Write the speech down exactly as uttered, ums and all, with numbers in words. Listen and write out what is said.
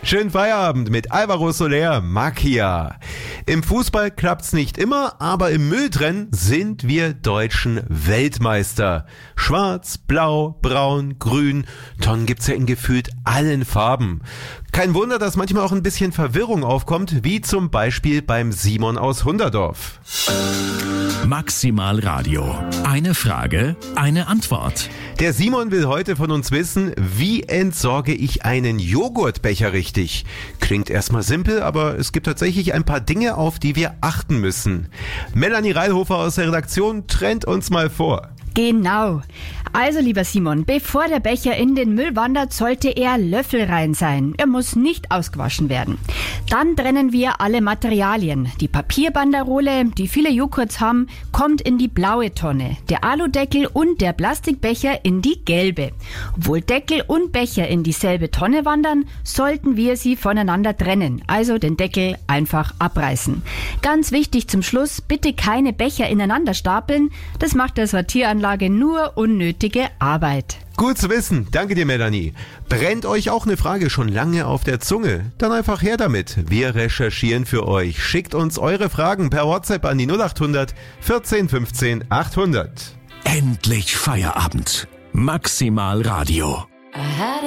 Schönen Feierabend mit Alvaro Soler, Macchia. Im Fußball klappt's nicht immer, aber im Mülltrennen sind wir Deutschen Weltmeister. Schwarz, blau, braun, grün, Tonnen gibt's ja in gefühlt allen Farben. Kein Wunder, dass manchmal auch ein bisschen Verwirrung aufkommt, wie zum Beispiel beim Simon aus Hunderdorf. Maximal Radio. Eine Frage, eine Antwort. Der Simon will heute von uns wissen, wie entsorge ich einen Joghurtbecher richtig? Klingt erstmal simpel, aber es gibt tatsächlich ein paar Dinge, auf die wir achten müssen. Melanie Reilhofer aus der Redaktion trennt uns mal vor. Genau. Also, lieber Simon, bevor der Becher in den Müll wandert, sollte er löffelrein sein. Er muss nicht ausgewaschen werden. Dann trennen wir alle Materialien. Die Papierbanderole, die viele Joghurts haben, kommt in die blaue Tonne. Der Aludeckel und der Plastikbecher in die gelbe. Obwohl Deckel und Becher in dieselbe Tonne wandern, sollten wir sie voneinander trennen. Also den Deckel einfach abreißen. Ganz wichtig zum Schluss, bitte keine Becher ineinander stapeln. Das macht der Sortieranlage nur unnötige Arbeit. Gut zu wissen. Danke dir, Melanie. Brennt euch auch eine Frage schon lange auf der Zunge? Dann einfach her damit. Wir recherchieren für euch. Schickt uns eure Fragen per WhatsApp an die null acht hundert vierzehn fünfzehn achthundert. Endlich Feierabend. Maximal Radio.